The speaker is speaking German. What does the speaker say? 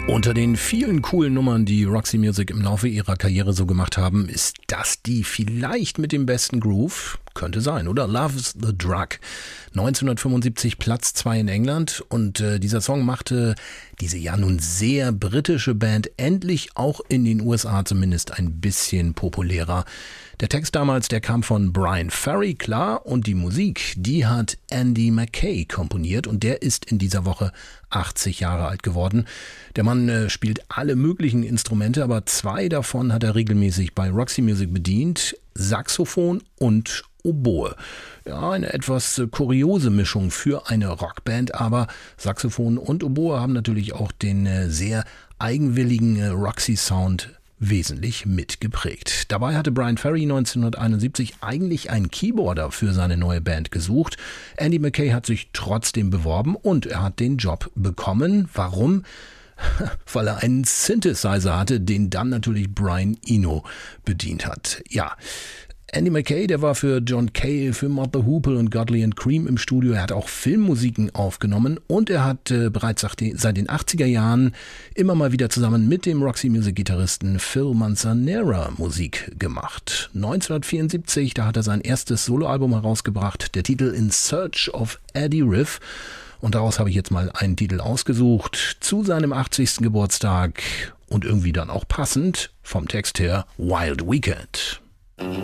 Unter den vielen coolen Nummern, die Roxy Music im Laufe ihrer Karriere so gemacht haben, ist das die vielleicht mit dem besten Groove? Könnte sein, oder? Love's the Drug. 1975 Platz 2 in England und dieser Song machte diese ja nun sehr britische Band endlich auch in den USA zumindest ein bisschen populärer. Der Text damals, der kam von Bryan Ferry, klar, und die Musik, die hat Andy Mackay komponiert und der ist in dieser Woche 80 Jahre alt geworden. Der Mann spielt alle möglichen Instrumente, aber 2 davon hat er regelmäßig bei Roxy Music bedient, Saxophon und Oboe. Ja, eine etwas kuriose Mischung für eine Rockband, aber Saxophon und Oboe haben natürlich auch den sehr eigenwilligen Roxy-Sound wesentlich mitgeprägt. Dabei hatte Bryan Ferry 1971 eigentlich einen Keyboarder für seine neue Band gesucht. Andy Mackay hat sich trotzdem beworben und er hat den Job bekommen. Warum? Weil er einen Synthesizer hatte, den dann natürlich Brian Eno bedient hat. Ja, Andy Mackay, der war für John Cale, für Mott the Hoople und Godley and Cream im Studio. Er hat auch Filmmusiken aufgenommen und er hat bereits seit den 80er Jahren immer mal wieder zusammen mit dem Roxy Music Gitarristen Phil Manzanera Musik gemacht. 1974, da hat er sein erstes Soloalbum herausgebracht, der Titel In Search of Eddie Riff. Und daraus habe ich jetzt mal einen Titel ausgesucht zu seinem 80. Geburtstag und irgendwie dann auch passend vom Text her Wild Weekend.